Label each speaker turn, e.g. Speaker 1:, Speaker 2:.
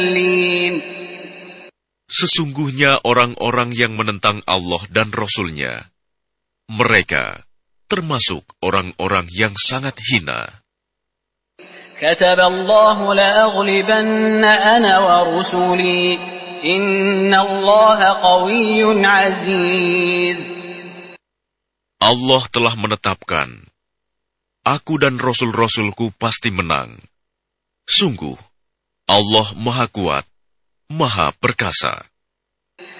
Speaker 1: Sesungguhnya orang-orang yang menentang Allah dan Rasul-Nya, mereka termasuk orang-orang yang sangat hina.
Speaker 2: Kataballahu la'aghlibanna ana wa rusuli, innallaha qawiyyun aziz.
Speaker 1: Allah telah menetapkan, aku dan Rasul-Rasulku pasti menang. Sungguh, Allah Maha Kuat, Maha Perkasa.